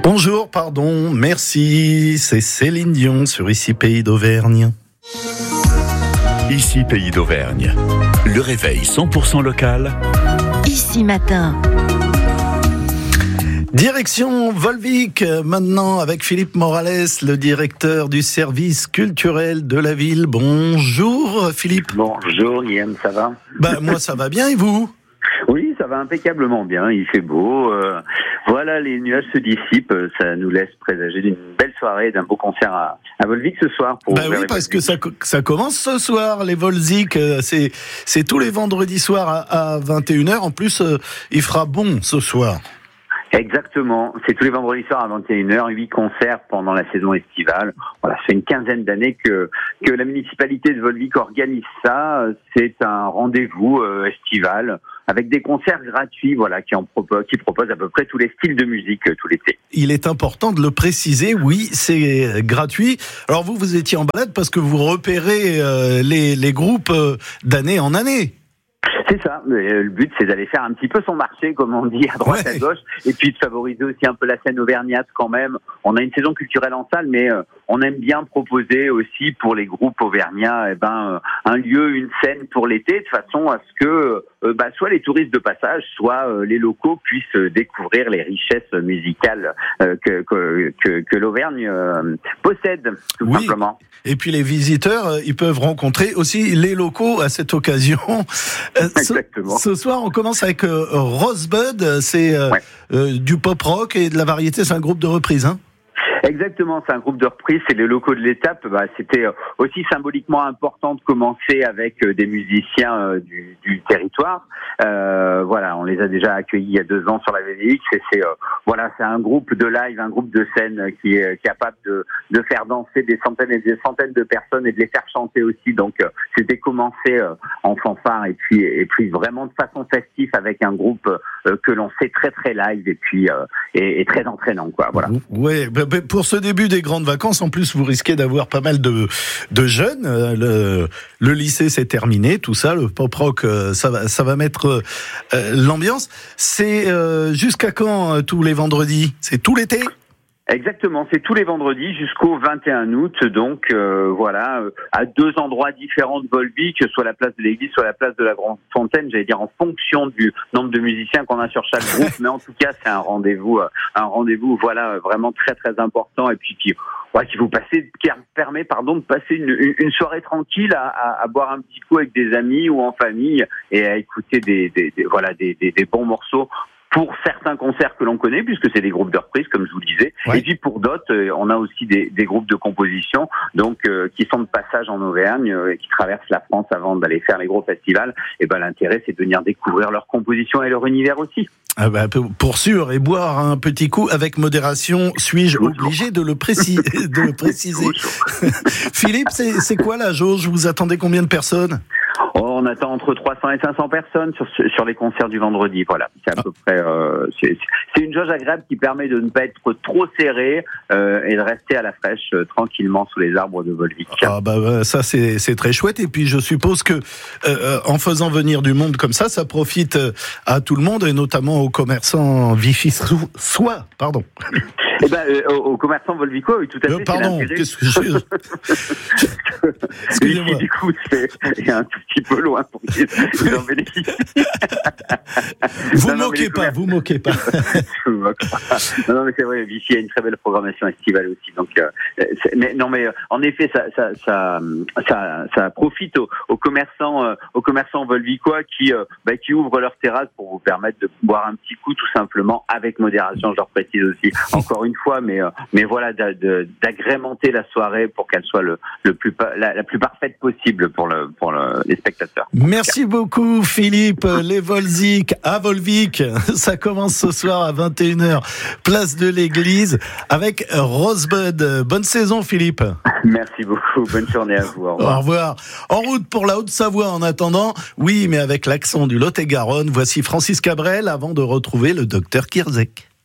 Bonjour, pardon, merci, c'est Céline Dion sur Ici Pays d'Auvergne. Ici Pays d'Auvergne, le réveil 100% local. Ici Matin. Direction Volvic, maintenant avec Philippe Morales, le directeur du service culturel de la ville. Bonjour Philippe. Bonjour Guillaume, ça va ? Moi ça va bien et vous ? Oui, ça va impeccablement bien, il fait beau. Voilà, les nuages se dissipent, ça nous laisse présager d'une belle soirée, d'un beau concert à Volvic ce soir. Oui, parce que ça commence ce soir, les Volzic, c'est tous les vendredis soirs à 21h. En plus, il fera bon ce soir. Exactement, c'est tous les vendredis soirs à 21h, 8 concerts pendant la saison estivale. Voilà, c'est une quinzaine d'années que la municipalité de Volvic organise ça. C'est un rendez-vous estival avec des concerts gratuits, voilà, qui proposent à peu près tous les styles de musique tout l'été. Il est important de le préciser, oui, c'est gratuit. Alors vous étiez en balade parce que vous repérez les groupes d'année en année. C'est ça, le but c'est d'aller faire un petit peu son marché, comme on dit, à droite, à gauche, et puis de favoriser aussi un peu la scène auvergnate quand même. On a une saison culturelle en salle, mais on aime bien proposer aussi pour les groupes auvergnats un lieu, une scène pour l'été, de façon à ce que soit les touristes de passage, soit les locaux puissent découvrir les richesses musicales que l'Auvergne possède, tout simplement. Et puis les visiteurs, ils peuvent rencontrer aussi les locaux à cette occasion. Exactement. Ce soir, on commence avec Rosebud, c'est du pop rock et de la variété, c'est un groupe de reprises, hein ? Exactement, c'est un groupe de reprises, c'est les locaux de l'étape. C'était aussi symboliquement important de commencer avec des musiciens du territoire. On les a déjà accueillis il y a 2 ans sur la VDX et c'est un groupe de live, un groupe de scène qui est capable de faire danser des centaines et des centaines de personnes et de les faire chanter aussi. Donc c'était commencer en fanfare et puis vraiment de façon festive avec un groupe que l'on sait très très live et puis et très entraînant, quoi. Voilà. Ouais, pour ce début des grandes vacances, en plus, vous risquez d'avoir pas mal de jeunes. Le lycée s'est terminé, tout ça, le pop rock, ça va mettre l'ambiance. C'est jusqu'à quand tous les vendredis ? C'est tout l'été ? Exactement, c'est tous les vendredis jusqu'au 21 août, donc à 2 endroits différents de Volvic, soit la place de l'église, soit la place de la Grande Fontaine, j'allais dire en fonction du nombre de musiciens qu'on a sur chaque groupe, mais en tout cas c'est un rendez-vous vraiment très très important et puis qui permet de passer une soirée tranquille à boire un petit coup avec des amis ou en famille et à écouter des bons morceaux. Pour certains concerts que l'on connaît, puisque c'est des groupes de reprises, comme je vous le disais. Ouais. Et puis pour d'autres, on a aussi des groupes de composition, donc qui sont de passage en Auvergne, et qui traversent la France avant d'aller faire les gros festivals. Et l'intérêt, c'est de venir découvrir leur composition et leur univers aussi. Pour sûr, et boire un petit coup avec modération, suis-je obligé de le préciser. Philippe, c'est quoi la jauge ? Vous attendez combien de personnes ? On attend entre 300 et 500 personnes sur les concerts du vendredi. Voilà, c'est à peu près. C'est une jauge agréable qui permet de ne pas être trop serré et de rester à la fraîche tranquillement sous les arbres de Volvic. Ça c'est très chouette. Et puis je suppose que en faisant venir du monde comme ça profite à tout le monde et notamment aux commerçants Vichy-Soie. Pardon. Aux commerçants volvicois, oui, tout à fait. Pardon, qu'est-ce que je... Excusez-moi. Du coup, c'est un tout petit peu loin pour qu'ils en bénéficient. Vous moquez pas. Je me moque pas. Non, mais c'est vrai, Vichy a une très belle programmation estivale aussi. Donc, en effet, ça profite aux commerçants volvicois qui ouvrent leurs terrasses pour vous permettre de boire un petit coup, tout simplement, avec modération, je leur précise aussi. Encore une fois, mais voilà, d'agrémenter la soirée pour qu'elle soit la plus parfaite possible pour les spectateurs. Merci beaucoup Philippe. Les Volzic à Volvic, ça commence ce soir à 21h, place de l'église avec Rosebud. Bonne saison Philippe. Merci beaucoup, bonne journée à vous. Au revoir. Au revoir. En route pour la Haute-Savoie en attendant, oui, mais avec l'accent du Lot-et-Garonne, voici Francis Cabrel avant de retrouver le docteur Kirzek.